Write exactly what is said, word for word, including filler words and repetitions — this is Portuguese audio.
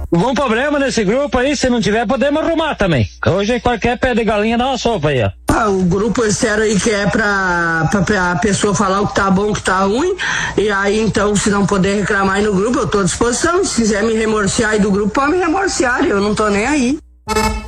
Algum problema nesse grupo aí, se não tiver, podemos arrumar também. Hoje qualquer pé de galinha dá uma sopa aí, ó. Ah, o grupo externo aí que é pra, pra, pra pessoa falar o que tá bom, o que tá ruim, e aí então, se não puder reclamar aí no grupo, eu tô à disposição. Se quiser me remorciar aí do grupo, pode me remorciar, eu não tô nem aí.